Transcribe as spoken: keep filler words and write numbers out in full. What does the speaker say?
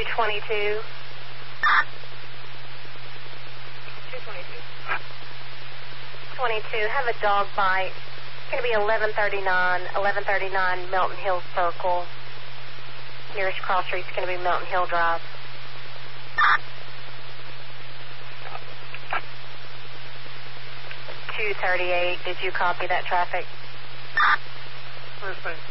two twenty-two. two twenty-two. twenty-two, have a dog bite. It's going to be eleven thirty-nine, eleven thirty-nine Milton Hill Circle. Nearest cross street is going to be Milton Hill Drive. two thirty-eight, did you copy that traffic? First thing.